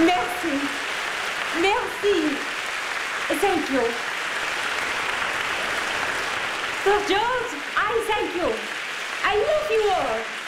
Merci. Merci. Thank you. Sir George, I thank you. I love you all.